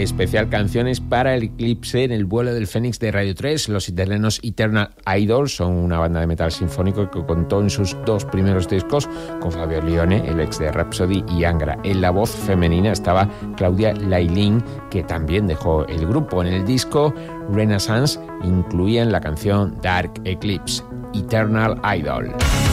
especial canciones para el Eclipse en el vuelo del Fénix de Radio 3. Los italianos Eternal Idol son una banda de metal sinfónico que contó en sus 2 primeros discos con Fabio Lione, el ex de Rhapsody, y Angra. En la voz femenina estaba Claudia Lailín, que también dejó el grupo. En el disco Renaissance incluían la canción Dark Eclipse, Eternal Idol.